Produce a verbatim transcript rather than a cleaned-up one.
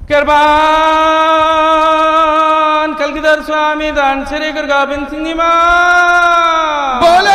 कृपान कलगीधर स्वामी दान श्री गुरु गोबिंद सिंह जी महाराज। बोले